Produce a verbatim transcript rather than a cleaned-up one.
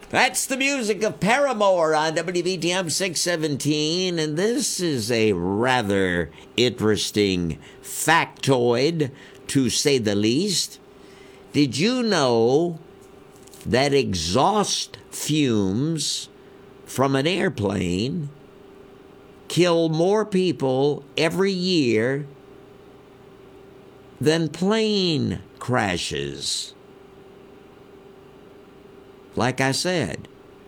That's the music of Paramore on W B T M six seventeen, and this is a rather interesting factoid, to say the least. Did you know that exhaust fumes from an airplane kill more people every year than plane crashes? Like I said,